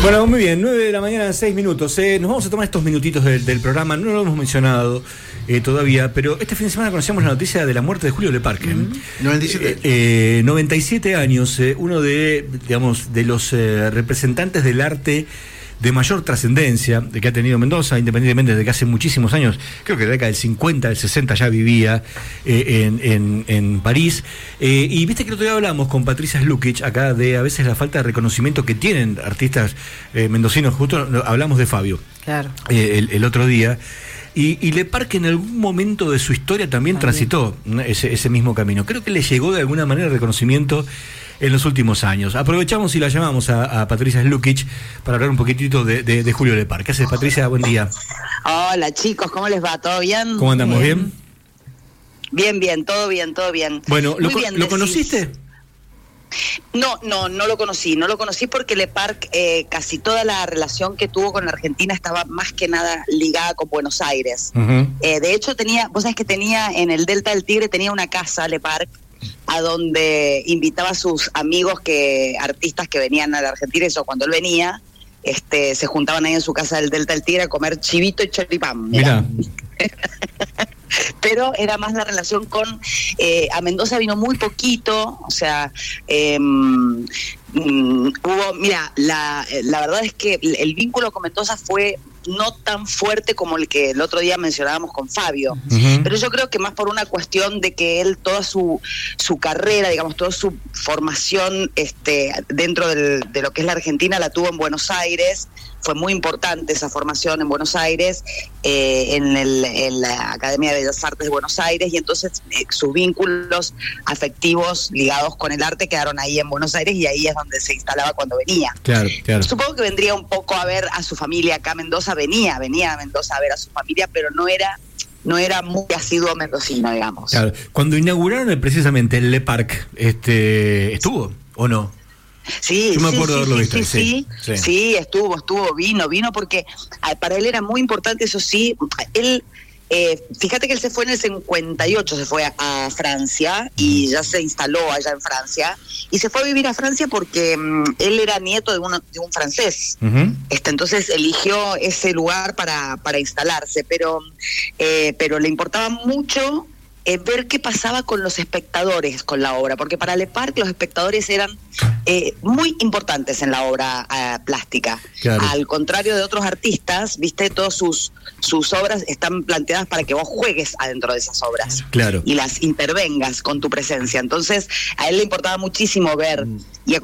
Bueno, muy bien, 9 de la mañana, 6 minutos. Nos vamos a tomar estos minutitos del programa, no lo hemos mencionado todavía, pero este fin de semana conocíamos la noticia de la muerte de Julio Leparque. 97. 97 años, uno de, digamos, de los representantes del arte de mayor trascendencia que ha tenido Mendoza, independientemente de que hace muchísimos años, creo que en la década del 50, del 60 ya vivía en París. Y viste que el otro día hablamos con Patricia Slukic acá de a veces la falta de reconocimiento que tienen artistas mendocinos. Justo hablamos de Fabio. Claro. El otro día. Y Leparque en algún momento de su historia también transitó ese mismo camino. Creo que le llegó de alguna manera el reconocimiento en los últimos años. Aprovechamos y la llamamos a Patricia Slukic para hablar un poquitito de Julio Leparque. ¿Qué haces, Patricia? Buen día. Hola, chicos, ¿cómo les va? ¿Todo bien? ¿Cómo andamos? ¿Bien? Bien, todo bien. Bueno, ¿lo conociste? No lo conocí. No lo conocí porque Leparque, casi toda la relación que tuvo con Argentina estaba más que nada ligada con Buenos Aires. Uh-huh. De hecho, vos sabés que tenía en el Delta del Tigre, tenía una casa, Leparque, a donde invitaba a sus amigos, artistas que venían a la Argentina, eso cuando él venía, se juntaban ahí en su casa del Delta del Tigre a comer chivito y choripán. Mirá. Pero era más la relación con... a Mendoza vino muy poquito, o sea... mira, la verdad es que el vínculo con Mendoza fue no tan fuerte como el que el otro día mencionábamos con Fabio, uh-huh. Pero yo creo que más por una cuestión de que él, toda su carrera, digamos, toda su formación dentro de lo que es la Argentina, la tuvo en Buenos Aires. Fue muy importante esa formación en Buenos Aires, en la Academia de Bellas Artes de Buenos Aires, y entonces sus vínculos afectivos ligados con el arte quedaron ahí en Buenos Aires, y ahí es donde se instalaba cuando venía. Claro. Supongo que vendría un poco a ver a su familia acá a Mendoza, venía a Mendoza a ver a su familia, pero no era muy asiduo mendocino, digamos. Claro. Cuando inauguraron precisamente el Le Parque, ¿estuvo o no? Sí, yo me acuerdo de haberlo visto. Sí, estuvo, vino porque para él era muy importante, eso sí. Él, fíjate que él se fue en el 58, se fue a Francia y ya se instaló allá en Francia, y se fue a vivir a Francia porque él era nieto de un francés. Uh-huh. Entonces eligió ese lugar para instalarse, pero le importaba mucho ver qué pasaba con los espectadores con la obra, porque para Leparque los espectadores eran muy importantes en la obra plástica. Claro. Al contrario de otros artistas, viste, todas sus obras están planteadas para que vos juegues adentro de esas obras. Claro. Y las intervengas con tu presencia. Entonces a él le importaba muchísimo ver y